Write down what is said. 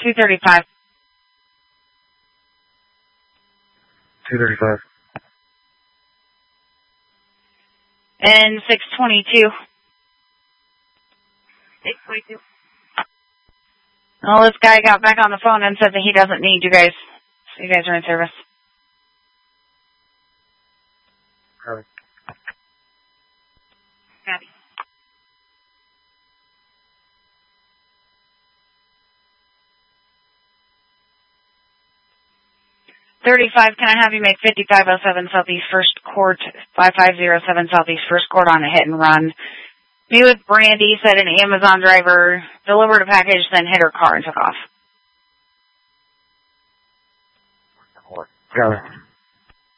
235. 235. And 622. 622. Well, this guy got back on the phone and said that he doesn't need you guys. So you guys are in service. Copy. Copy. $35, can I have you make 5507 Southeast First Court, 5507 Southeast First Court on a hit and run. Me with Brandy, said an Amazon driver delivered a package, then hit her car and took off. Got it.